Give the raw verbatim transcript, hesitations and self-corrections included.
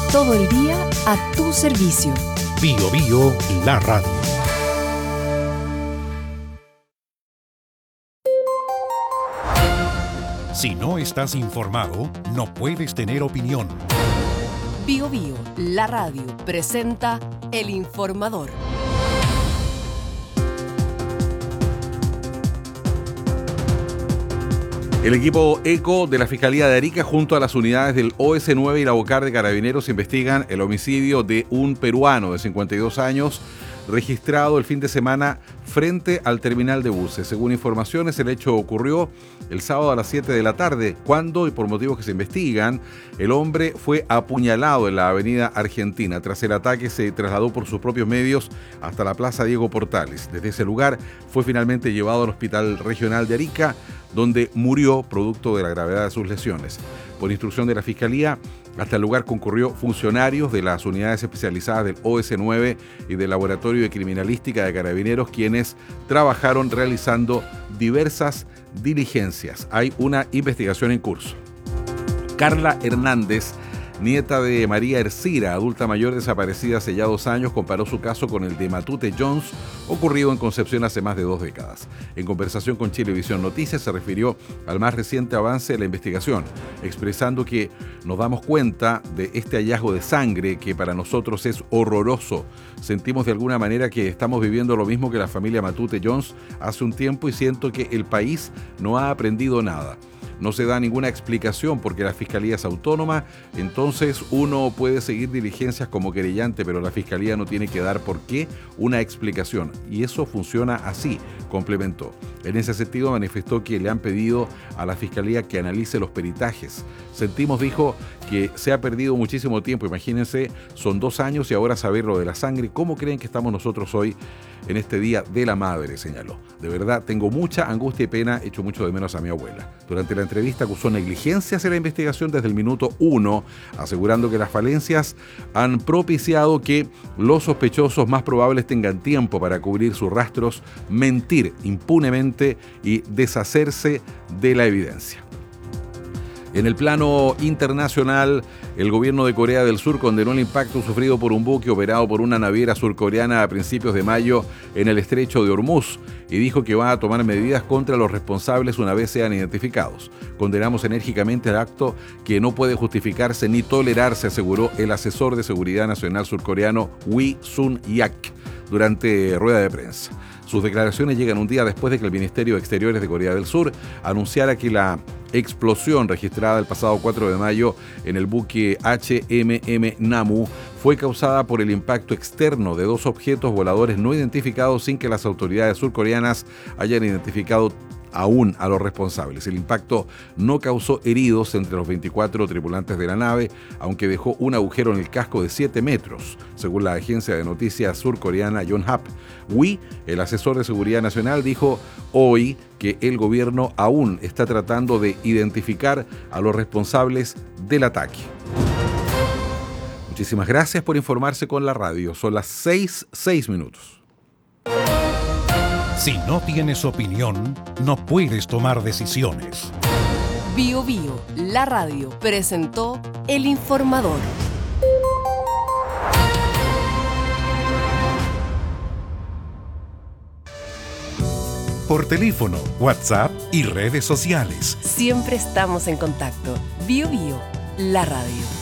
Todo el día a tu servicio. Bio Bio, la radio. Si no estás informado, no puedes tener opinión. Bio Bio, la radio, presenta El Informador. El equipo ECO de la Fiscalía de Arica junto a las unidades del O S nueve y la BOCAR de Carabineros investigan el homicidio de un peruano de cincuenta y dos años registrado el fin de semana frente al terminal de buses. Según informaciones, el hecho ocurrió el sábado a las siete de la tarde, cuando, y por motivos que se investigan, el hombre fue apuñalado en la avenida Argentina. Tras el ataque se trasladó por sus propios medios hasta la Plaza Diego Portales. Desde ese lugar fue finalmente llevado al Hospital Regional de Arica, donde murió producto de la gravedad de sus lesiones. Por instrucción de la Fiscalía, hasta el lugar concurrió funcionarios de las unidades especializadas del O S nueve y del Laboratorio de Criminalística de Carabineros, quienes trabajaron realizando diversas diligencias. Hay una investigación en curso. Carla Hernández, nieta de María Ercira, adulta mayor desaparecida hace ya dos años, comparó su caso con el de Matute Jones, ocurrido en Concepción hace más de dos décadas. En conversación con Chilevisión Noticias se refirió al más reciente avance de la investigación, expresando que nos damos cuenta de este hallazgo de sangre que para nosotros es horroroso. Sentimos de alguna manera que estamos viviendo lo mismo que la familia Matute Jones hace un tiempo y siento que el país no ha aprendido nada. No se da ninguna explicación porque la Fiscalía es autónoma, entonces uno puede seguir diligencias como querellante, pero la Fiscalía no tiene que dar por qué una explicación. Y eso funciona así, complementó. En ese sentido manifestó que le han pedido a la Fiscalía que analice los peritajes. Sentimos, dijo, que se ha perdido muchísimo tiempo. Imagínense, son dos años y ahora saber lo de la sangre. ¿Cómo creen que estamos nosotros hoy en este Día de la Madre?, señaló. De verdad, tengo mucha angustia y pena, echo mucho de menos a mi abuela. Durante la entrevista acusó negligencias en la investigación desde el minuto uno, asegurando que las falencias han propiciado que los sospechosos más probables tengan tiempo para cubrir sus rastros, mentir impunemente y deshacerse de la evidencia. En el plano internacional, el gobierno de Corea del Sur condenó el impacto sufrido por un buque operado por una naviera surcoreana a principios de mayo en el estrecho de Hormuz y dijo que va a tomar medidas contra los responsables una vez sean identificados. Condenamos enérgicamente el acto que no puede justificarse ni tolerarse, aseguró el asesor de seguridad nacional surcoreano Wi Sun-yak durante rueda de prensa. Sus declaraciones llegan un día después de que el Ministerio de Exteriores de Corea del Sur anunciara que la explosión registrada el pasado cuatro de mayo en el buque H M M Namu fue causada por el impacto externo de dos objetos voladores no identificados sin que las autoridades surcoreanas hayan identificado aún a los responsables. El impacto no causó heridos entre los veinticuatro tripulantes de la nave, aunque dejó un agujero en el casco de siete metros, según la agencia de noticias surcoreana Yonhap. Wi, el asesor de seguridad nacional, dijo hoy que el gobierno aún está tratando de identificar a los responsables del ataque. Muchísimas gracias por informarse con la radio. Son las seis, seis minutos. Si no tienes opinión, no puedes tomar decisiones. Bio Bio, la radio, presentó El Informador. Por teléfono, WhatsApp y redes sociales. Siempre estamos en contacto. Bio Bio, la radio.